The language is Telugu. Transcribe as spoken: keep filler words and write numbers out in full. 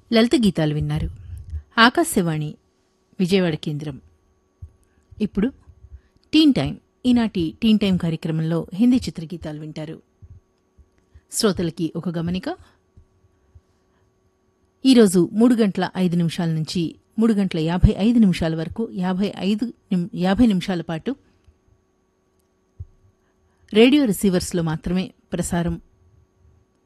లలిత గీతాలు విన్నారు. ఆకాశవాణి విజయవాడ కేంద్రం. ఇప్పుడు టీన్ టైం. ఈనాటి టీన్ టైం కార్యక్రమంలో హిందీ చిత్రగీతాలు వింటారు. శ్రోతలకి ఒక గమనిక. ఈరోజు మూడు గంటల ఐదు నిమిషాల నుంచి మూడు గంటల యాభై ఐదు నిమిషాల వరకు యాభై ఐదు యాభై నిమిషాల పాటు రేడియో రిసీవర్స్లో మాత్రమే ప్రసారం